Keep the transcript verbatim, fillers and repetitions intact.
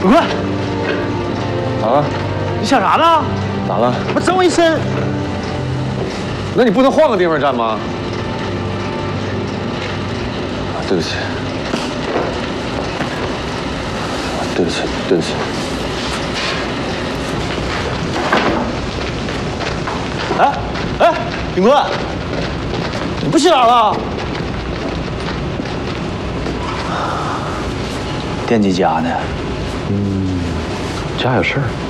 快！ 啊！ 你想啥呢？ 咋了？ 我整我一身。 那你不能换个地方站吗？啊，对不起。对不起，对不起。 哎哎，炳坤，你不去哪儿了？惦记家呢。 嗯，家有事儿。